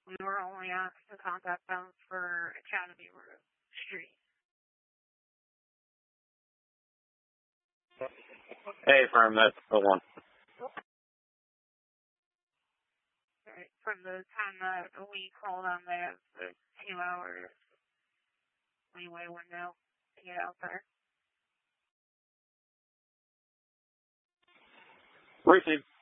We were only asked to contact them for Academy Street. Hey, firm, that's the one. Right. From the time that we call them, they have the 2 hours leeway window to get out there. Received.